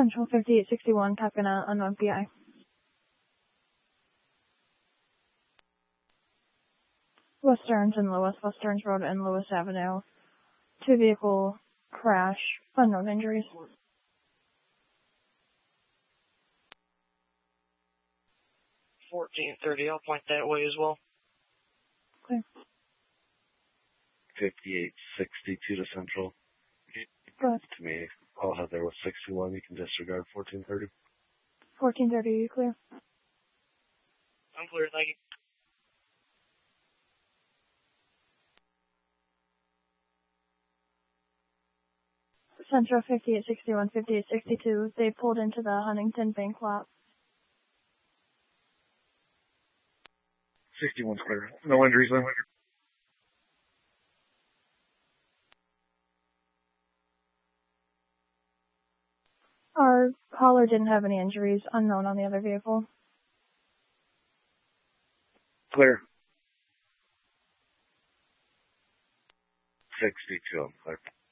Central 5861, Capcana, unknown PI. West Stearns and Lewis, West Stearns Road and Lewis Avenue. 2-vehicle crash, unknown injuries. 1430, I'll point that way as well. Okay. 5862 to Central. Go ahead. To me, I'll have there with 61. You can disregard 1430. 1430, you clear? I'm clear, thank you. Central 5861, 5862, they pulled into the Huntington Bank lot. 61's clear. No injuries though. Our caller didn't have any injuries, unknown on the other vehicle. Clear. 62, I'm clear.